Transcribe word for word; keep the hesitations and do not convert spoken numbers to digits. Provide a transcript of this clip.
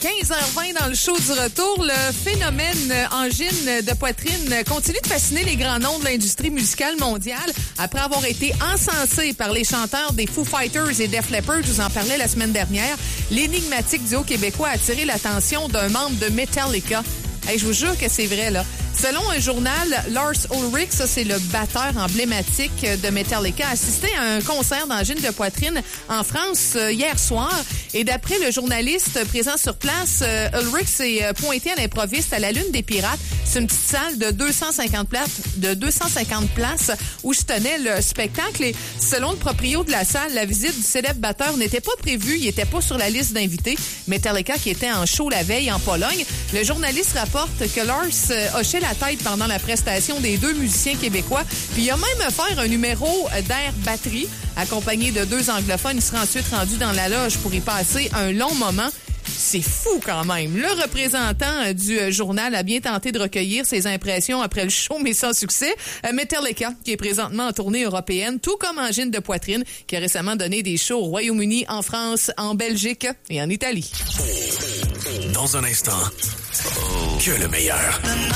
quinze heures vingt dans le show du retour. Le phénomène angine de poitrine continue de fasciner les grands noms de l'industrie musicale mondiale. Après avoir été encensé par les chanteurs des Foo Fighters et Def Leppard, je vous en parlais la semaine dernière, l'énigmatique duo québécois a attiré l'attention d'un membre de Metallica. Hey, je vous jure que c'est vrai, là. Selon un journal, Lars Ulrich, ça c'est le batteur emblématique de Metallica, a assisté à un concert d'angine de poitrine en France euh, hier soir. Et d'après le journaliste présent sur place, euh, Ulrich s'est euh, pointé à l'improviste à la Lune des Pirates. C'est une petite salle de deux cent cinquante places, de deux cent cinquante places où je tenais le spectacle. Et selon le proprio de la salle, la visite du célèbre batteur n'était pas prévue. Il n'était pas sur la liste d'invités. Metallica qui était en show la veille en Pologne. Le journaliste rapporte que Lars euh, hochait la tête pendant la prestation des deux musiciens québécois. Puis il a même fait un numéro d'air batterie. Accompagné de deux anglophones, il sera ensuite rendu dans la loge pour y passer un long moment. C'est fou quand même. Le représentant du journal a bien tenté de recueillir ses impressions après le show, mais sans succès. Metallica, qui est présentement en tournée européenne, tout comme Angine de poitrine, qui a récemment donné des shows au Royaume-Uni, en France, en Belgique et en Italie. Dans un instant, que le meilleur.